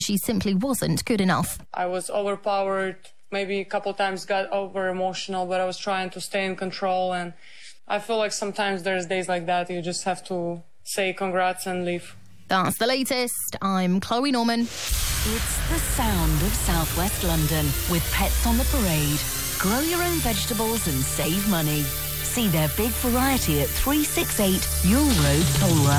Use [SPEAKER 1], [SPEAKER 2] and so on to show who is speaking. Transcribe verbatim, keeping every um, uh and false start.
[SPEAKER 1] She simply wasn't good enough.
[SPEAKER 2] I was overpowered, maybe a couple times got over emotional, but I was trying to stay in control. And I feel like sometimes there's days like that. You just have to say congrats and leave.
[SPEAKER 1] That's the latest. I'm Chloe Norman.
[SPEAKER 3] It's the sound of Southwest London with Pets on the Parade. Grow your own vegetables and save money. See their big variety at three sixty-eight Yule Road, Polworth.